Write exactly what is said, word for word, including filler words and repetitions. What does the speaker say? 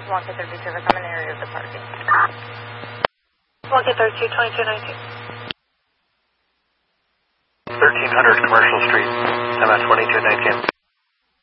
one K thirty service, I'm in the area of the parking. one K thirty-two, twenty-two nineteen. thirteen hundred Commercial Street, I'm at twenty-two nineteen.